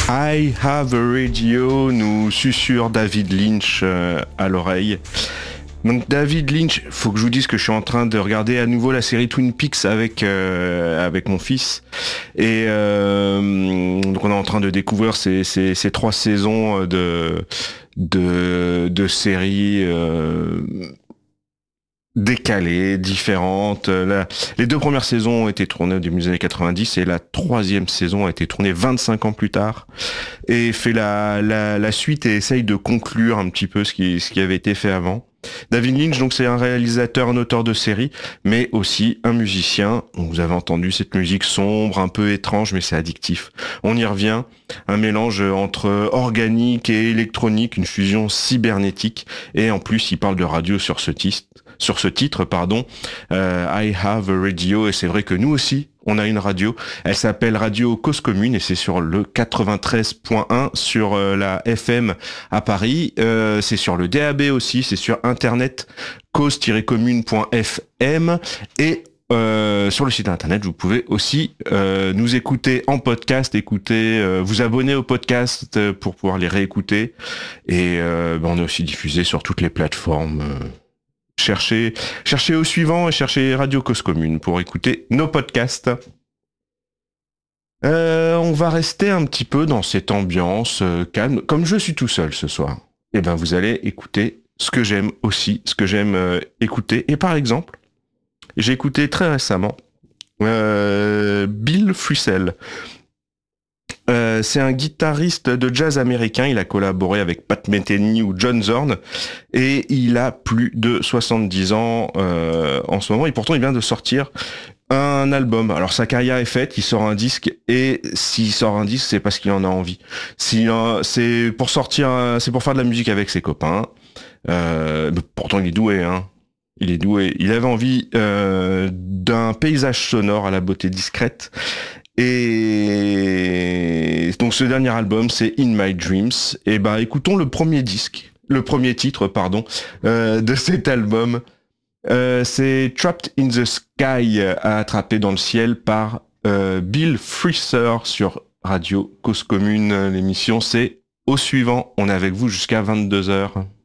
I Have a Radio, nous susurre David Lynch à l'oreille. Donc David Lynch, faut que je vous dise que je suis en train de regarder à nouveau la série Twin Peaks avec mon fils. Et donc on est en train de découvrir ces 3 saisons de séries décalées, différentes. Les 2 premières saisons ont été tournées au début des années 90 et la 3e saison a été tournée 25 ans plus tard et fait la suite et essaye de conclure un petit peu ce qui avait été fait avant. David Lynch, donc c'est un réalisateur, un auteur de série, mais aussi un musicien. Vous avez entendu cette musique sombre, un peu étrange, mais c'est addictif. On y revient, un mélange entre organique et électronique, une fusion cybernétique, et en plus il parle de radio sur ce titre, I Have a Radio, et c'est vrai que nous aussi, on a une radio, elle s'appelle Radio Cause Commune et c'est sur le 93.1 sur la FM à Paris, c'est sur le DAB aussi, c'est sur internet cause-commune.fm et sur le site internet, vous pouvez aussi nous écouter en podcast, vous abonner au podcast pour pouvoir les réécouter et on est aussi diffusé sur toutes les plateformes. Cherchez au suivant et cherchez Radio Cause Commune pour écouter nos podcasts. On va rester un petit peu dans cette ambiance calme. Comme je suis tout seul ce soir, et ben vous allez écouter ce que j'aime écouter. Et par exemple, j'ai écouté très récemment Bill Frisell. C'est un guitariste de jazz américain, il a collaboré avec Pat Metheny ou John Zorn, et il a plus de 70 ans en ce moment, et pourtant il vient de sortir un album. Alors sa carrière est faite, il sort un disque, et s'il sort un disque, c'est parce qu'il en a envie. C'est pour faire de la musique avec ses copains, pourtant il est doué, hein. Il est doué. Il avait envie d'un paysage sonore à la beauté discrète. Et donc ce dernier album, c'est In My Dreams. Et écoutons le premier titre, de cet album. C'est Trapped in the Sky, attrapé dans le ciel par Bill Frisell sur Radio Cause Commune. L'émission, c'est Au Suivant. On est avec vous jusqu'à 22h.